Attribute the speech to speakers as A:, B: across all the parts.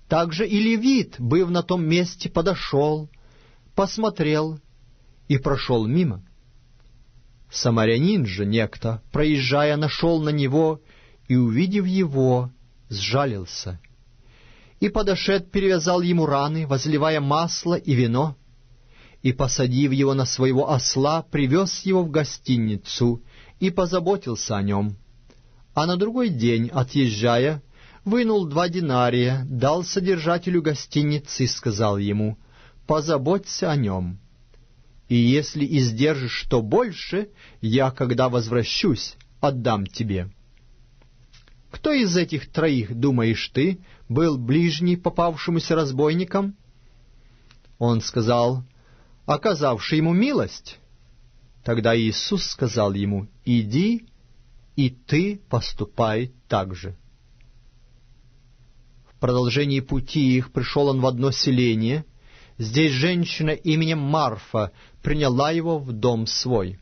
A: Также и левит, быв на том месте, подошел, посмотрел и прошел мимо. Самарянин же некто, проезжая, нашел на него и, увидев его, сжалился. И подошед, перевязал ему раны, возливая масло и вино, и, посадив его на своего осла, привез его в гостиницу и позаботился о нем. А на другой день, отъезжая, вынул 2 динария, дал содержателю гостиницы и сказал ему: «Позаботься о нем, и если издержишь что больше, я, когда возвращусь, отдам тебе». Кто из этих 3, думаешь ты, был ближний попавшемуся разбойникам? Он сказал: оказавший ему милость. Тогда Иисус сказал ему: иди, и ты поступай так же. В продолжении пути их пришел он в одно селение. Здесь женщина именем Марфа приняла его в дом свой.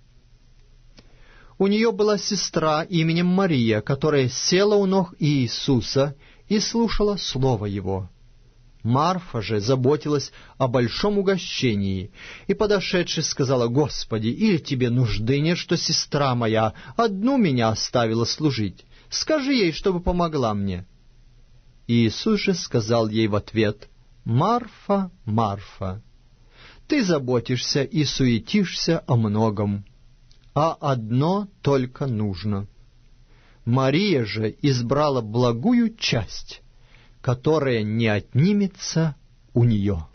A: У нее была сестра именем Мария, которая села у ног Иисуса и слушала слово его. Марфа же заботилась о большом угощении, и, подошедши, сказала: «Господи, или тебе нужды нет, что сестра моя одну меня оставила служить? Скажи ей, чтобы помогла мне». Иисус же сказал ей в ответ: «Марфа, Марфа, ты заботишься и суетишься о многом, а одно только нужно. Мария же избрала благую часть, которая не отнимется у нее».